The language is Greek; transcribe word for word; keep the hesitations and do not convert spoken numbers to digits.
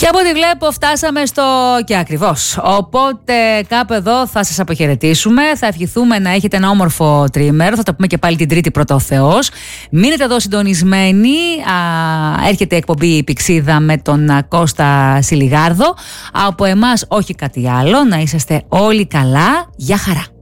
Και από ό,τι βλέπω φτάσαμε στο και ακριβώς. Οπότε κάπου εδώ θα σας αποχαιρετήσουμε. Θα ευχηθούμε να έχετε ένα όμορφο τρίμερο. Θα τα πούμε και πάλι την Τρίτη πρώτα ο Θεός. Μείνετε εδώ συντονισμένοι. Α, έρχεται η εκπομπή η Πηξίδα με τον Κώστα Σιλιγάρδο. Από εμάς όχι κάτι άλλο. Να είσαστε όλοι καλά. Γεια χαρά.